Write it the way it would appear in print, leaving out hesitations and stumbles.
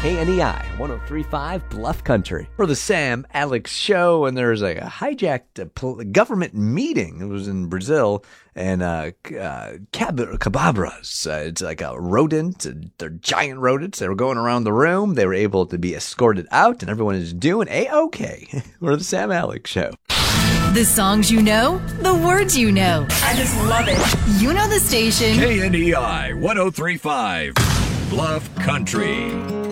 KNEI 103.5 Bluff Country for the Sam Alex Show. And there's a hijacked government meeting. It was in Brazil. And cababras, it's like a rodent. They're giant rodents. They were going around the room. They were able to be escorted out, and everyone is doing A-OK. We're the Sam Alex Show. The songs you know, the words you know. I just love it. You know the station. KNEI 103.5 Bluff Country.